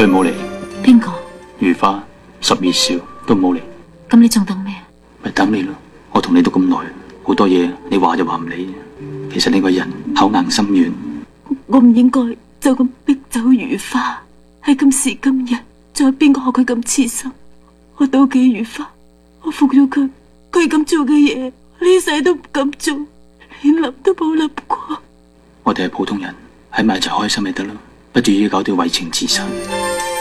佢冇嚟。 邊個？ 如花、十二少都冇嚟。 咁你仲等咩？ 咪等你咯。我同你都咁耐，好多嘢你話就話唔理。其實你個人口硬心軟。 我唔應該就咁逼走如花。喺今時今日，仲有邊個學佢咁痴心？我妒忌如花，我服咗佢，佢咁做嘅嘢，呢世都唔敢做，連諗都冇諗過。 我哋係普通人，喺埋一齊開心咪得咯，不至於搞到為情自殺。